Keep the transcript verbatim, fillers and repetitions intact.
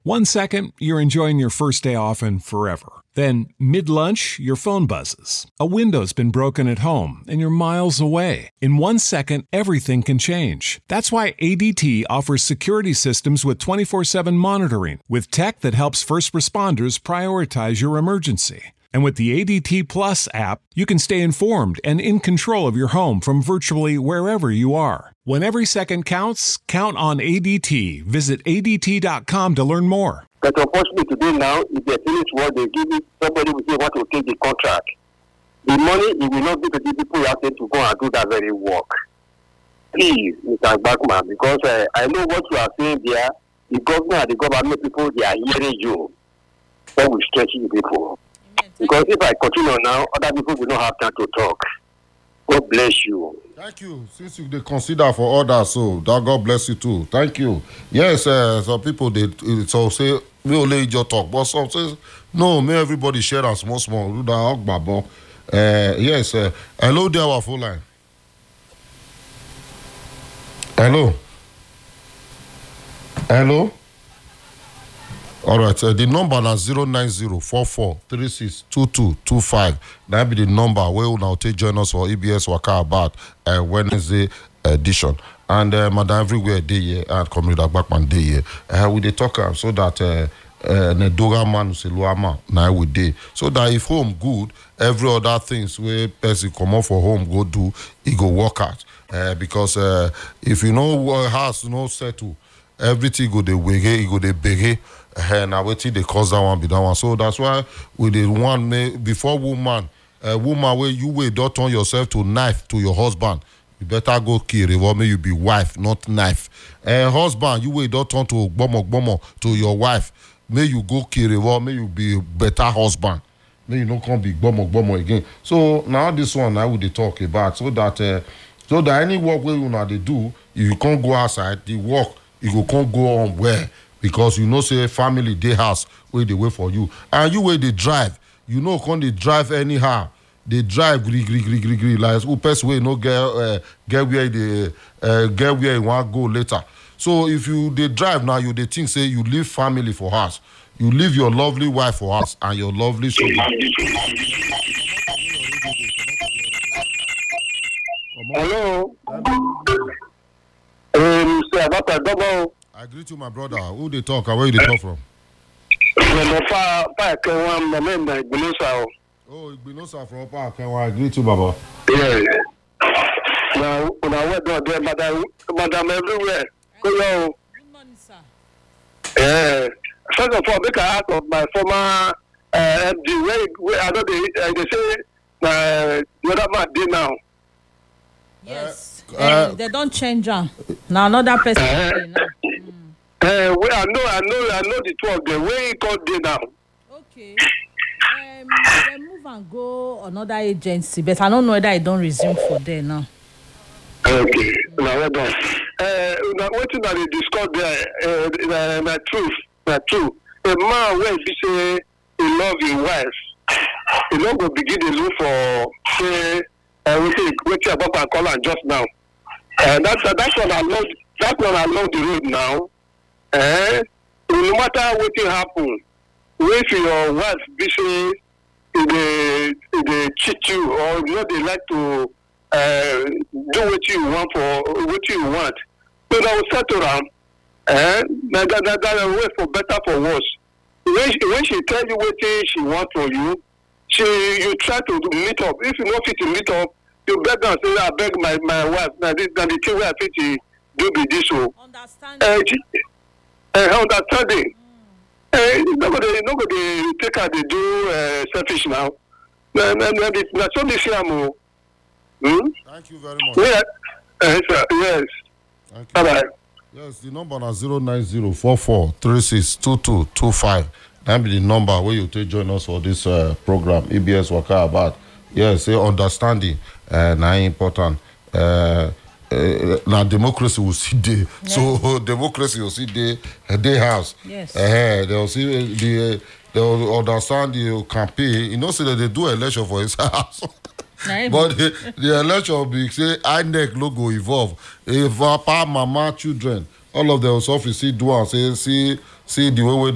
One second, you're enjoying your first day off and forever. Then, mid-lunch, your phone buzzes. A window's been broken at home and you're miles away. In one second, everything can change. That's why A D T offers security systems with twenty-four seven monitoring, with tech that helps first responders prioritize your emergency. And with the A D T Plus app, you can stay informed and in control of your home from virtually wherever you are. When every second counts, count on A D T. Visit A D T dot com to learn more. But unfortunately today now, if they finish what they give it, somebody will say want to take the contract. The money, it will not be to the people out there to go and do that very work. Please, Mister Backman, because uh, I know what you are saying there. The government and the government people, they are hearing you. That will stretch the people. Because if I continue now, other people will not have time to talk. God bless you. Thank you. Since you they consider for others, so that God bless you too. Thank you. Yes, uh, some people they so say we only your talk, but some say no. May everybody share and small small. Do that, uh, yes. Uh, hello, there, our full line. Hello. Hello. All right, uh, the number is zero nine zero four four three six two two two five. That be the number where we now take join us for E B S Waka About uh, Wednesday edition. And uh, Madam everywhere day here and Comrade Backman day here. Uh, we dey talk uh, so that uh, uh, Nedora man say Luama now we day. So that if home good, every other things where person come out for home go do, he go work out. Uh, because uh, if you know uh, house no settle, everything go dey wege, it go dey bege. And I wait till they cause that one be that one. So that's why we did one may, before woman, a woman where you will don't turn yourself to knife to your husband. You better go kill revolve, may you be wife, not knife. And husband, you will don't turn to bomo bomo to your wife. May you go kill revolve, may you be better husband. May you not come be bomo bomo again. So now this one I will talk about so that uh, so that any work where you know they do, if you can't go outside, the work you go can't go on where. Because you know, say family day house where they wait for you, and you where they drive, you know, can they drive anyhow? They drive gri gri gri gri gri like who person way no get uh, get where they uh, get where you want go later. So if you they drive now, you they think say you leave family for house, you leave your lovely wife for house and your lovely children. Hello. Um, sir, that's a double. I greet you, my brother. Who they talk? Where they talk from? Far, far, come on, my name is Oh, Igbinosa from Park. I greet you, Baba. Yeah. Now, when I went there, madam, madam everywhere. Hello. Good morning, sir. Yeah. First of all, make a ask of my former uh, M D. Where, where I know they, uh, they say uh, the other man did now. Yes. Uh, uh, uh, they don't change her. Now another person. Uh, dey now. Uh, where I know, I know, I know the two of them. Where he called there now? Okay. Um, they move and go another agency, but I don't know whether I don't resume for there now. Okay. Now well done. Uh, now what thing that they discussed there? Uh, na truth, na truth. A man when he say he love his wife, he not go begin to look for say uh, we say wetin about and call am just now. Uh, that's uh, that's one along that's one along the road now. Eh? No matter what will happen, if your wife be say they they cheat you or you know they like to uh, do what you want for what you want, so they will settle down. Eh? That that that way for better for worse. When she, when she tell you what she want for you, she you try to meet up. If you not fit to meet up, you beg and say, I beg my my wife. Now this now the thing where I fit to do be this so. Understanding. Uh, uh, understanding. Mm. Uh, nobody nobody take her they do uh, selfish now. Na na na na so this year mo. Hmm. Thank you very much. Yeah. Uh, sir, yes. Thank you. Bye bye. Yes, the number is zero nine zero four four three six two two two five. That be the number where you take join us for this uh, program, E B S Waka About. Yes, say understanding, uh, now important. Uh, uh, now democracy will see day. Yeah. So democracy will see day, uh, day house. Yes. Uh, they will see the, uh, they will understand the campaign. You know, say that they do election for his house. But the, the election will be say I N E C logo evolve. If papa, mama, children, all of them will see do and say see see the way.